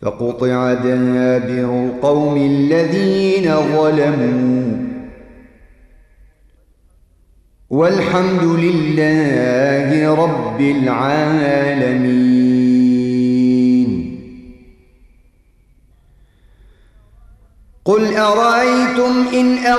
فقطع دابر القوم الذين ظلموا والحمد لله رب العالمين. قل أرأيتم إن